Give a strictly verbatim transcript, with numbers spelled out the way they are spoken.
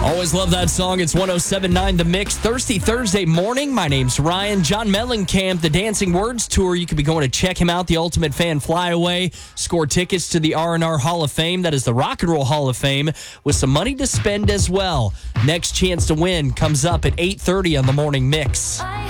Always love that song. It's one oh seven point nine The Mix. Thirsty Thursday morning. My name's Ryan. John Mellencamp, the Dancing Words Tour. You could be going to check him out, the Ultimate Fan Flyaway. Score tickets to the R and R Hall of Fame. That is the Rock and Roll Hall of Fame with some money to spend as well. Next chance to win comes up at eight thirty on the Morning Mix.